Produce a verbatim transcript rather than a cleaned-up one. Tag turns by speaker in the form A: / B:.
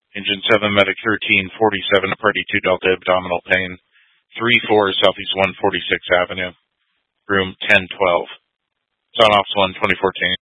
A: Engine seven, Medic thirteen forty-seven, Party two Delta, abdominal pain. three four, Southeast one forty-sixth Avenue, room ten twelve. John Ops one, twenty fourteen.